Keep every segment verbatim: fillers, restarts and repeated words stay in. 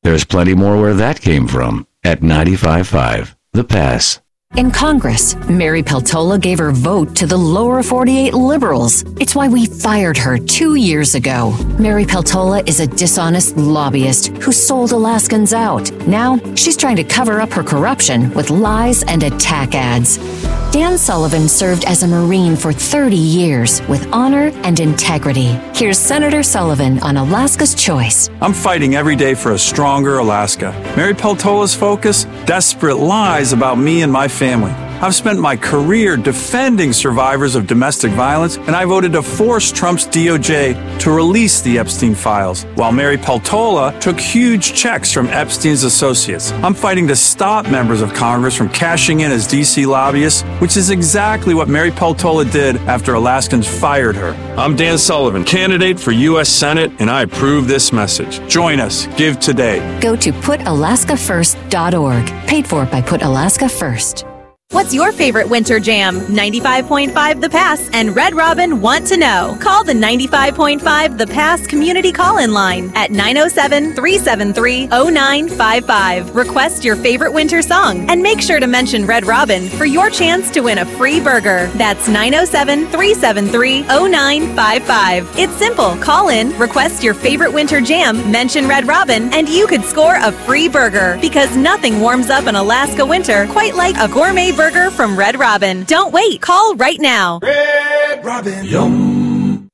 There's plenty more where that came from at ninety-five point five The Pass. In Congress, Mary Peltola gave her vote to the lower forty-eight liberals. It's why we fired her two years ago. Mary Peltola is a dishonest lobbyist who sold Alaskans out. Now, she's trying to cover up her corruption with lies and attack ads. Dan Sullivan served as a Marine for thirty years with honor and integrity. Here's Senator Sullivan on Alaska's Choice. I'm fighting every day for a stronger Alaska. Mary Peltola's focus? Desperate lies about me and my family. I've spent my career defending survivors of domestic violence, and I voted to force Trump's D O J to release the Epstein files, while Mary Peltola took huge checks from Epstein's associates. I'm fighting to stop members of Congress from cashing in as D C lobbyists, which is exactly what Mary Peltola did after Alaskans fired her. I'm Dan Sullivan, candidate for U S Senate, and I approve this message. Join us. Give today. Go to put alaska first dot org. Paid for by Put Alaska First. What's your favorite winter jam? ninety-five point five The Pass and Red Robin want to know. Call the ninety-five point five The Pass community call-in line at nine oh seven, three seven three, oh nine five five. Request your favorite winter song and make sure to mention Red Robin for your chance to win a free burger. That's nine oh seven, three seven three, oh nine five five. It's simple. Call in, request your favorite winter jam, mention Red Robin, and you could score a free burger. Because nothing warms up an Alaska winter quite like a gourmet burger from Red Robin. Don't wait. Call right now. Red Robin. Yum.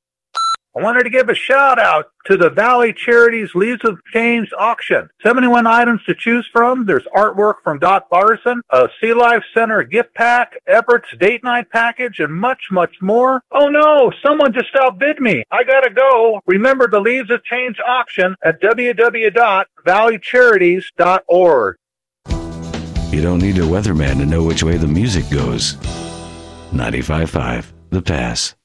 I wanted to give a shout out to the Valley Charities Leaves of Change auction. seventy-one items to choose from. There's artwork from Dot Larson, a Sea Life Center gift pack, Everett's date night package, and much, much more. Oh no, someone just outbid me. I gotta go. Remember the Leaves of Change auction at w w w dot valley charities dot org. You don't need a weatherman to know which way the music goes. ninety-five point five The Pass.